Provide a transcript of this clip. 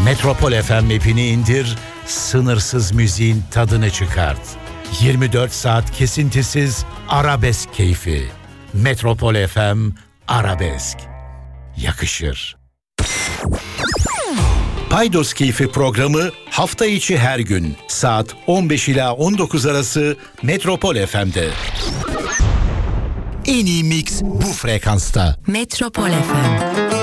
Metropol FM app'ini indir, sınırsız müziğin tadını çıkart. 24 saat kesintisiz arabesk keyfi. Metropol FM Arabesk. Yakışır. Paydos Keyfi programı hafta içi her gün saat 15 ila 19 arası Metropol FM'de. En iyi mix bu frekansta. Metropol FM.